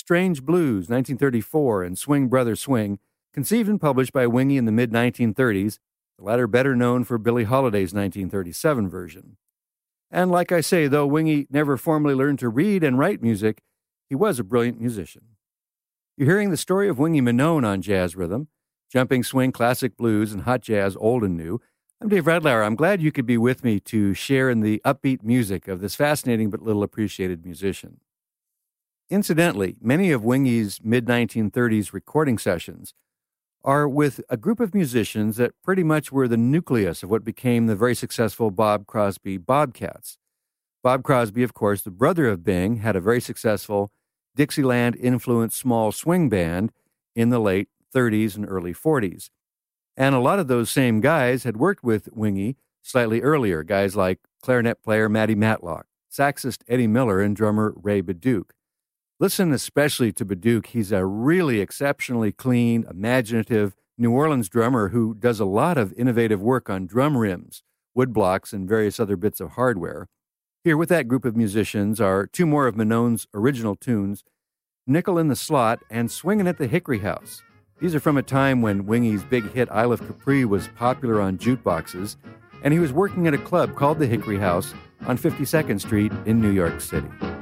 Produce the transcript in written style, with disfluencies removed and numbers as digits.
Strange Blues, 1934, and Swing Brother Swing, conceived and published by Wingy in the mid-1930s, the latter better known for Billie Holiday's 1937 version. And like I say, though Wingy never formally learned to read and write music, he was a brilliant musician. You're hearing the story of Wingy Manone on Jazz Rhythm, jumping swing, classic blues, and hot jazz, old and new. I'm Dave Radlauer. I'm glad you could be with me to share in the upbeat music of this fascinating but little appreciated musician. Incidentally, many of Wingy's mid-1930s recording sessions are with a group of musicians that pretty much were the nucleus of what became the very successful Bob Crosby Bobcats. Bob Crosby, of course, the brother of Bing, had a very successful Dixieland-influenced small swing band in the late 30s and early 40s. And a lot of those same guys had worked with Wingy slightly earlier, guys like clarinet player Matty Matlock, saxist Eddie Miller, and drummer Ray Baduch. Listen especially to Baduch. He's a really exceptionally clean, imaginative New Orleans drummer who does a lot of innovative work on drum rims, wood blocks, and various other bits of hardware. Here with that group of musicians are two more of Manone's original tunes, Nickel in the Slot and Swingin' at the Hickory House. These are from a time when Wingy's big hit Isle of Capri was popular on jukeboxes, and he was working at a club called the Hickory House on 52nd Street in New York City.